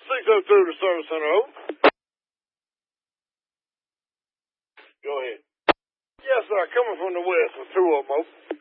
602 to Service Center, over. Go ahead. Yes, sir, coming from the west with 2 of them, over.